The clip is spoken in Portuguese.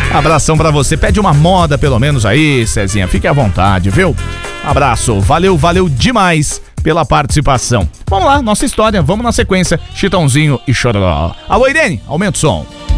Abração pra você. Pede uma moda pelo menos aí, Cezinha. Fique à vontade, viu? Abraço. Valeu demais pela participação. Vamos lá, nossa história. Vamos na sequência. Chitãozinho e Chororó. Alô, Irene, aumenta o som.